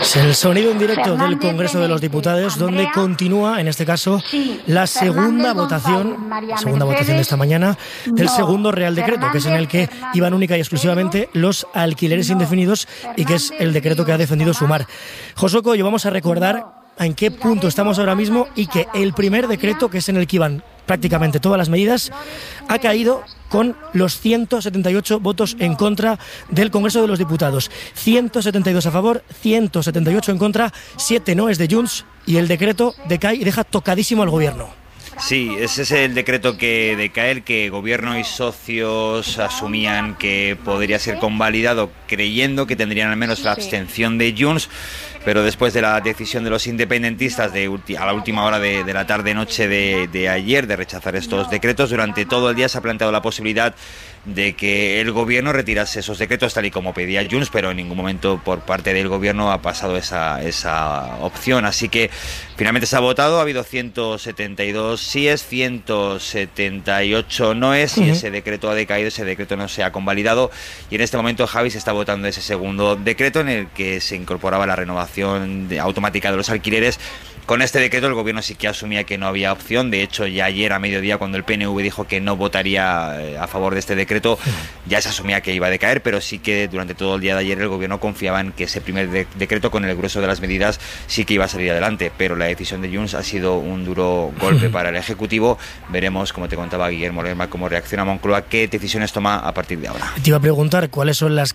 Es el sonido en directo del Congreso de los Diputados, donde continúa, en este caso, la segunda votación de esta mañana del segundo Real Decreto, que es en el que iban única y exclusivamente los alquileres indefinidos y que es el decreto que ha defendido Sumar. Josué Coello, vamos a recordar en qué punto estamos ahora mismo y que el primer decreto, que es en el que iban prácticamente todas las medidas, ha caído con los 178 votos en contra del Congreso de los Diputados. 172 a favor, 178 en contra, 7 noes de Junts, y el decreto decae y deja tocadísimo al Gobierno. Sí, ese es el decreto que decae, el que Gobierno y socios asumían que podría ser convalidado, creyendo que tendrían al menos la abstención de Junts, pero después de la decisión de los independentistas a la última hora de la tarde-noche de ayer de rechazar estos decretos, durante todo el día se ha planteado la posibilidad de que el Gobierno retirase esos decretos tal y como pedía Junts, pero en ningún momento por parte del Gobierno ha pasado esa opción. Así que finalmente se ha votado, ha habido 172 síes, 178 noes, y ese decreto ha decaído, ese decreto no se ha convalidado, y en este momento, Javi, se está votando ese segundo decreto en el que se incorporaba la renovación automática de los alquileres. Con este decreto el Gobierno sí que asumía que no había opción. De hecho, ya ayer a mediodía, cuando el PNV dijo que no votaría a favor de este decreto, ya se asumía que iba a decaer, pero sí que durante todo el día de ayer el Gobierno confiaba en que ese primer decreto, con el grueso de las medidas, sí que iba a salir adelante. Pero la decisión de Junts ha sido un duro golpe para el Ejecutivo. Veremos, como te contaba Guillermo Lerma, cómo reacciona Moncloa, qué decisiones toma a partir de ahora. Te iba a preguntar cuáles son las